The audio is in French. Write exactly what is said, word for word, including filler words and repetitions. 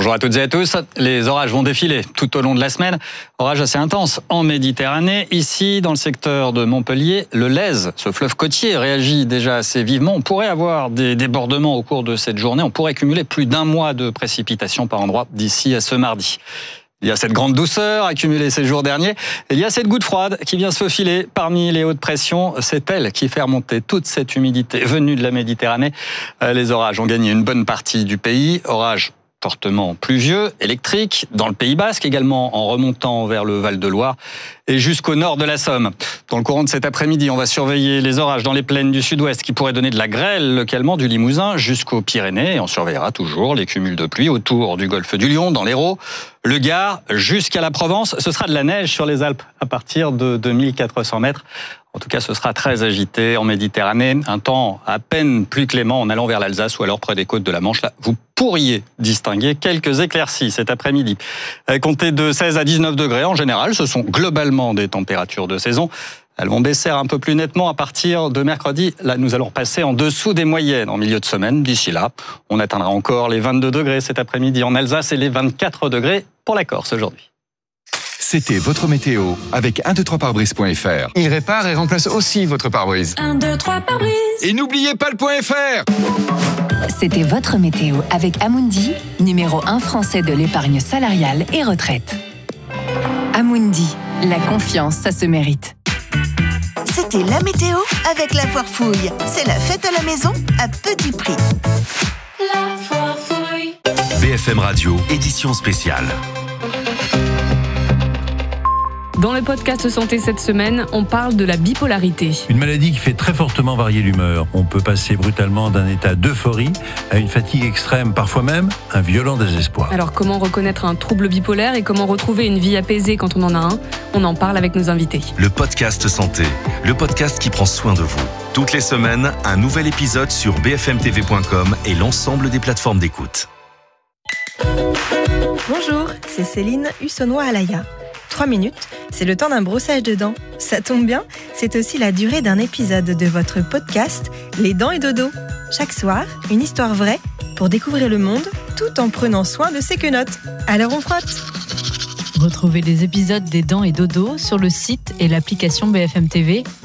Bonjour à toutes et à tous. Les orages vont défiler tout au long de la semaine. Orages assez intenses en Méditerranée. Ici, dans le secteur de Montpellier, le Lèze, ce fleuve côtier, réagit déjà assez vivement. On pourrait avoir des débordements au cours de cette journée. On pourrait cumuler plus d'un mois de précipitations par endroit d'ici à ce mardi. Il y a cette grande douceur accumulée ces jours derniers. Et il y a cette goutte froide qui vient se faufiler parmi les hautes pressions. C'est elle qui fait remonter toute cette humidité venue de la Méditerranée. Les orages ont gagné une bonne partie du pays. Orages fortement pluvieux, électriques, dans le Pays Basque, également en remontant vers le Val-de-Loire et jusqu'au nord de la Somme. Dans le courant de cet après-midi, on va surveiller les orages dans les plaines du sud-ouest qui pourraient donner de la grêle localement du Limousin jusqu'aux Pyrénées. Et on surveillera toujours les cumuls de pluie autour du golfe du Lion, dans l'Hérault, le Gard, jusqu'à la Provence. Ce sera de la neige sur les Alpes à partir de deux mille quatre cents mètres. En tout cas, ce sera très agité en Méditerranée. Un temps à peine plus clément en allant vers l'Alsace ou alors près des côtes de la Manche. Là, vous pourriez distinguer quelques éclaircies cet après-midi. Comptez de seize à dix-neuf degrés en général. Ce sont globalement des températures de saison. Elles vont baisser un peu plus nettement à partir de mercredi. Là, nous allons passer en dessous des moyennes en milieu de semaine. D'ici là, on atteindra encore les vingt-deux degrés cet après-midi en Alsace et les vingt-quatre degrés pour la Corse aujourd'hui. C'était votre météo avec un deux trois pare-brise point f r. Il répare et remplace aussi votre pare-brise. un deux trois pare-brise. Et n'oubliez pas le point .fr. C'était votre météo avec Amundi, numéro un français de l'épargne salariale et retraite. Amundi, la confiance, ça se mérite. C'était la météo avec la Foire Fouille. C'est la fête à la maison à petit prix. La Foire Fouille. B F M Radio, édition spéciale. Dans le podcast Santé cette semaine, on parle de la bipolarité. Une maladie qui fait très fortement varier l'humeur. On peut passer brutalement d'un état d'euphorie à une fatigue extrême, parfois même un violent désespoir. Alors comment reconnaître un trouble bipolaire et comment retrouver une vie apaisée quand on en a un ? On en parle avec nos invités. Le podcast Santé, le podcast qui prend soin de vous. Toutes les semaines, un nouvel épisode sur b f m t v point com et l'ensemble des plateformes d'écoute. Bonjour, c'est Céline Hussonnois-Alaya. Trois minutes, c'est le temps d'un brossage de dents. Ça tombe bien, c'est aussi la durée d'un épisode de votre podcast Les Dents et Dodo. Chaque soir, une histoire vraie pour découvrir le monde tout en prenant soin de ses quenottes. Alors on frotte. Retrouvez les épisodes des Dents et Dodo sur le site et l'application B F M T V